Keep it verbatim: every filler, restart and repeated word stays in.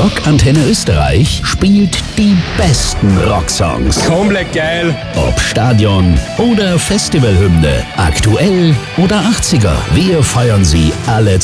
Rockantenne Österreich spielt die besten Rocksongs. Komplett geil. Ob Stadion oder Festivalhymne, aktuell oder achtziger, wir feiern sie alle